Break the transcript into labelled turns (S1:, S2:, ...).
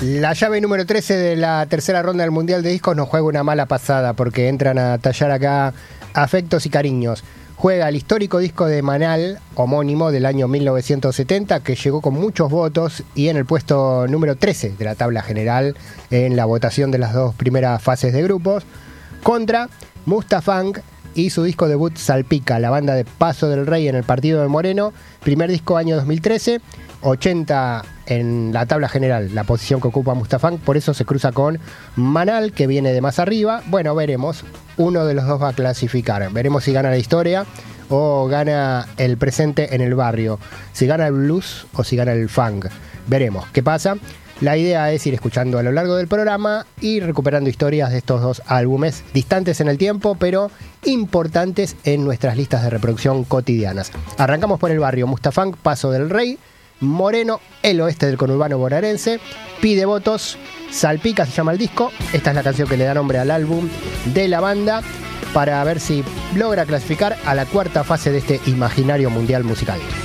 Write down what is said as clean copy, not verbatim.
S1: La llave número 13 de la tercera ronda del Mundial de Discos nos juega una mala pasada porque entran a tallar acá afectos y cariños. Juega el histórico disco de Manal, homónimo, del año 1970, que llegó con muchos votos y en el puesto número 13 de la tabla general en la votación de las dos primeras fases de grupos, contra Mustafunk y su disco debut Salpica, la banda de Paso del Rey en el Partido de Moreno, primer disco año 2013, 80 en la tabla general, la posición que ocupa Mustafunk, por eso se cruza con Manal, que viene de más arriba. Bueno, veremos, uno de los dos va a clasificar, veremos si gana la historia o gana el presente en el barrio, si gana el blues o si gana el funk, veremos qué pasa. La idea es ir escuchando a lo largo del programa y recuperando historias de estos dos álbumes, distantes en el tiempo, pero importantes en nuestras listas de reproducción cotidianas. Arrancamos por el barrio, Mustafunk, Paso del Rey, Moreno, el oeste del conurbano bonaerense, pide votos, Salpica se llama el disco, esta es la canción que le da nombre al álbum de la banda, para ver si logra clasificar a la cuarta fase de este imaginario mundial musical.